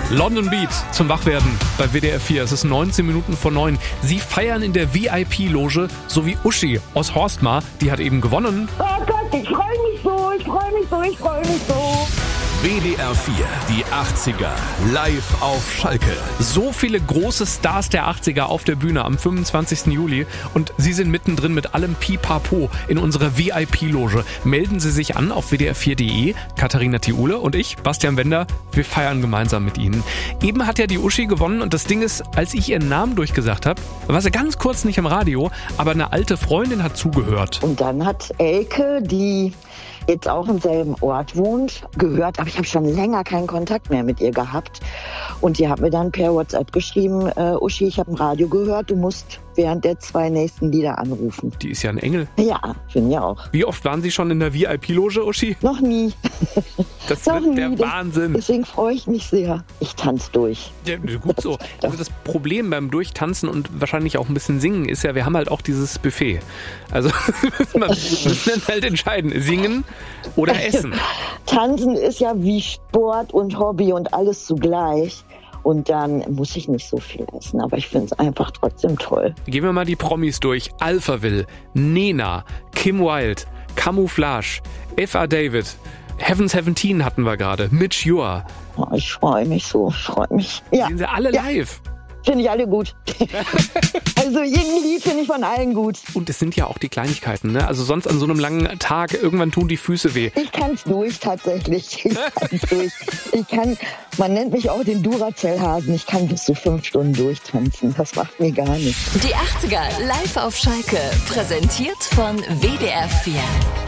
London Beat zum Wachwerden bei WDR 4. Es ist 19 Minuten vor 9. Sie feiern in der VIP-Loge, so wie Uschi aus Horstmar. Die hat eben gewonnen. Oh Gott, ich freue mich so, ich freue mich so, ich freue mich so. WDR 4, die 80er, live auf Schalke. So viele große Stars der 80er auf der Bühne am 25. Juli und Sie sind mittendrin mit allem Pipapo in unserer VIP-Loge. Melden Sie sich an auf wdr4.de. Katharina Thiule und ich, Bastian Wender, wir feiern gemeinsam mit Ihnen. Eben hat ja die Uschi gewonnen und das Ding ist, als ich ihren Namen durchgesagt habe, war sie ganz kurz nicht im Radio, aber eine alte Freundin hat zugehört. Und dann hat Elke, die jetzt auch im selben Ort wohnt, gehört, aber ich habe schon länger keinen Kontakt mehr mit ihr gehabt. Und die hat mir dann per WhatsApp geschrieben, Uschi, ich habe im Radio gehört, du musst während der 2 nächsten Lieder anrufen. Die ist ja ein Engel. Ja, finde ich auch. Wie oft waren Sie schon in der VIP-Loge, Uschi? Noch nie. Das Noch wird nie. der Wahnsinn. Deswegen freue ich mich sehr. Ich tanze durch. Ja, gut so. Also das Problem beim Durchtanzen und wahrscheinlich auch ein bisschen singen ist ja, wir haben halt auch dieses Buffet. Also wir müssen dann halt entscheiden, singen oder essen. Tanzen ist ja wie Sport und Hobby und alles zugleich. Und dann muss ich nicht so viel essen, aber ich finde es einfach trotzdem toll. Gehen wir mal die Promis durch. Alphaville, Nena, Kim Wilde, Camouflage, F.A. David, Heaven 17 hatten wir gerade, Mitch Ure. Oh, ich freue mich so, ich freue mich. Ja. Sehen Sie alle live? Finde ich alle gut. Also irgendein Lied finde ich von allen gut. Und es sind ja auch die Kleinigkeiten, ne? Also sonst an so einem langen Tag, irgendwann tun die Füße weh. Ich kann's durch tatsächlich. Man nennt mich auch den Duracell-Hasen. Ich kann bis zu 5 Stunden durchtanzen. Das macht mir gar nichts. Die 80er live auf Schalke. Präsentiert von WDR 4.